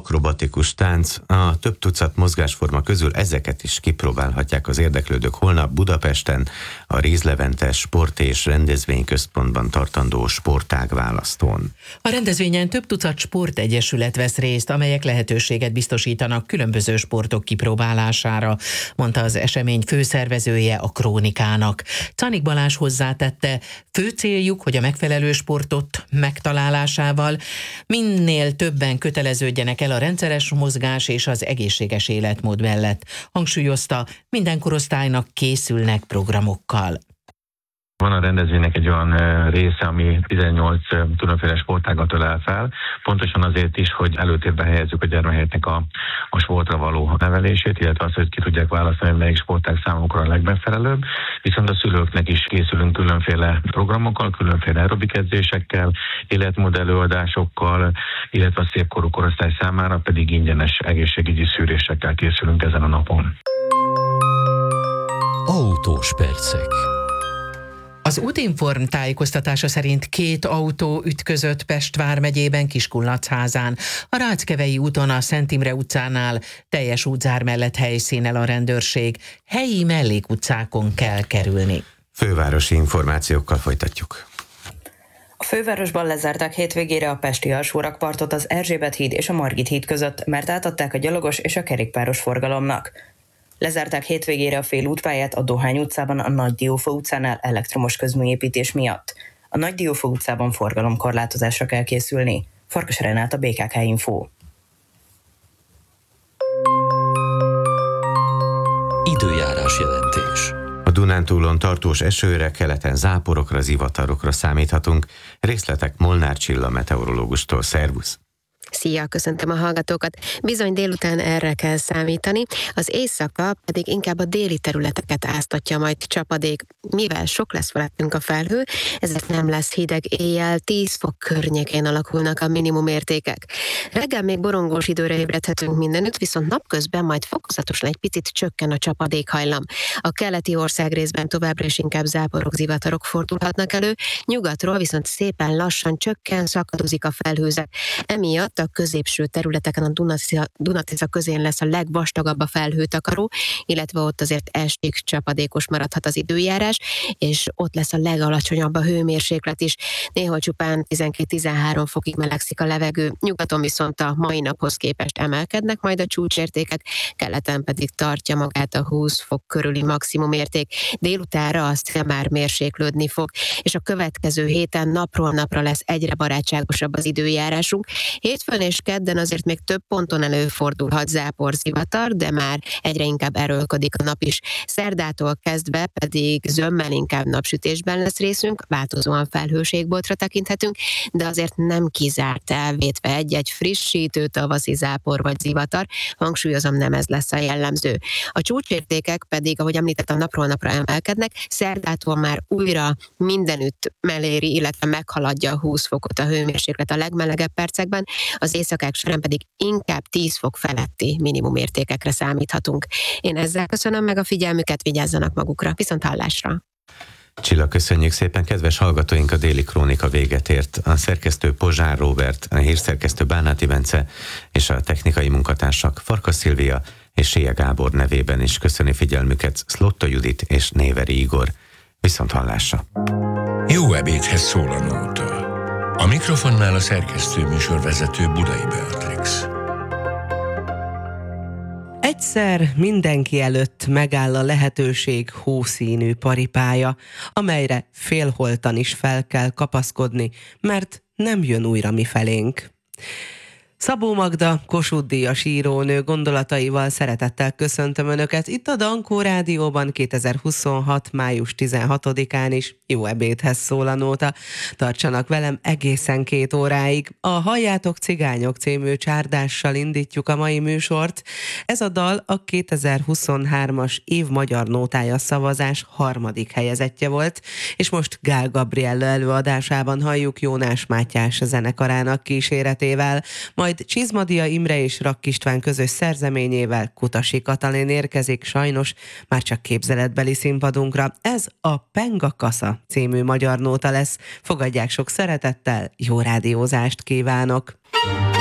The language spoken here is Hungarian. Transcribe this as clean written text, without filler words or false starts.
akrobatikus tánc. A több tucat mozgásforma közül ezeket is kipróbálhatják az érdeklődők holnap Budapesten, a Rézlevente Sport- és Rendezvényközpontban tartandó sportágválasztón. A rendezvényen több tucat sportegyesület vesz részt, amelyek lehetőséget biztosítanak különböző sportok kipróbálására, mondta az esemény főszervezője a Krónikának. Czanik Balázs hozzátette, fő céljuk, hogy a megfelelő sportot megtalálásával minél többen köteleződjenek el a rendszeres mozgás és az egészséges életmód mellett. Hangsúlyozta, minden korosztálynak készülnek programokkal. Van a rendezvénynek egy olyan része, ami 18 különféle sportágat ölel fel, pontosan azért is, hogy előtérbe helyezzük a gyermekeknek a sportra való nevelését, illetve azt, hogy ki tudják választani, melyik sportág számukra a legmegfelelőbb. Viszont a szülőknek is készülünk különféle programokkal, különféle aerobik edzésekkel, életmód előadásokkal, illetve a szépkorú korosztály számára pedig ingyenes egészségügyi szűrésekkel készülünk ezen a napon. Autós percek. Az Útinform tájékoztatása szerint 2 autó ütközött Pest vármegyében Kiskunlacházán. A Ráckevei úton a Szent Imre utcánál teljes útzár mellett helyszínel a rendőrség. Helyi mellékutcákon kell kerülni. Fővárosi információkkal folytatjuk. A fővárosban lezárták hétvégére a pesti alsórakpartot az Erzsébet híd és a Margit híd között, mert átadták a gyalogos és a kerékpáros forgalomnak. Lezárták hétvégére a félútpályát a Dohány utcában a Nagy Diófa utcánál elektromos közműépítés miatt. A Nagy Diófa utcában forgalomkorlátozásra kell készülni. Farkas Renát, BKK Info. Időjárás jelentés. A Dunántúlon tartós esőre, keleten záporokra, zivatarokra számíthatunk. Részletek Molnár Csilla meteorológustól. Szervusz! Szia, köszöntöm a hallgatókat. Bizony délután erre kell számítani, az éjszaka pedig inkább a déli területeket áztatja majd csapadék. Mivel sok lesz felettünk a felhő, ezért nem lesz hideg éjjel, 10 fok környékén alakulnak a minimum értékek. Reggel még borongós időre ébredhetünk mindenütt, viszont napközben majd fokozatosan egy picit csökken a csapadékhajlam. A keleti országrészben továbbra is inkább záporok, zivatarok fordulhatnak elő, nyugatról viszont szépen lassan csökken, szakadozik a felhőzet. Emiatt a középső területeken a Dunatisza közén lesz a legvastagabb a felhőtakaró, illetve ott azért estig csapadékos maradhat az időjárás, és ott lesz a legalacsonyabb a hőmérséklet is. Néhol csupán 12-13 fokig melegszik a levegő, nyugaton viszont a mai naphoz képest emelkednek majd a csúcsértékek, keleten pedig tartja magát a 20 fok körüli maximum érték. Délutánra a szél már mérséklődni fog, és a következő héten napról napra lesz egyre barátságosabb az időjárásunk. Hétfőn és kedden azért még több ponton előfordulhat záporzivatar, de már egyre inkább erőlködik a nap is. Szerdától kezdve pedig zömmel inkább napsütésben lesz részünk, változóan felhőségboltra tekinthetünk, de azért nem kizárt elvétve egy-egy frissítő tavaszi zápor vagy zivatar, hangsúlyozom, nem ez lesz a jellemző. A csúcsértékek pedig, ahogy említettem, napról napra emelkednek, szerdától már újra mindenütt eléri, illetve meghaladja a 20 fokot a hőmérséklet a legmelegebb percekben, az éjszakák során pedig inkább 10 fok feletti minimum értékekre számíthatunk. Én ezzel köszönöm meg a figyelmüket, vigyázzanak magukra, viszont hallásra! Csilla, köszönjük szépen, kedves hallgatóink, a Déli Krónika véget ért. A szerkesztő Pozsár Róbert, a hírszerkesztő Bánáti Bence és a technikai munkatársak Farkas Szilvia és Sélye Gábor nevében is köszöni figyelmüket Szlotta Judit és Néveri Igor. Viszont hallásra! Jó ebédhez szól a nóta. A mikrofonnál a szerkesztő műsorvezető Budai Beatrix. Egyszer mindenki előtt megáll a lehetőség hószínű paripája, amelyre félholtan is fel kell kapaszkodni, mert nem jön újra mifelénk. Szabó Magda, Kossuth-díjas írónő gondolataival szeretettel köszöntöm Önöket itt a Dankó Rádióban 2026. május 16-án is. Jó ebédhez szól a nóta. Tartsanak velem egészen 2 óráig. A Halljátok Cigányok című csárdással indítjuk a mai műsort. Ez a dal a 2023-as év magyar nótája szavazás 3. helyezettje volt, és most Gál Gabriella előadásában halljuk Jónás Mátyás zenekarának kíséretével, majd Csizmadia Imre és Rakk István közös szerzeményével Kutasi Katalin érkezik sajnos már csak képzeletbeli színpadunkra. Ez a Penga Kasza című magyar nóta lesz. Fogadják sok szeretettel, jó rádiózást kívánok!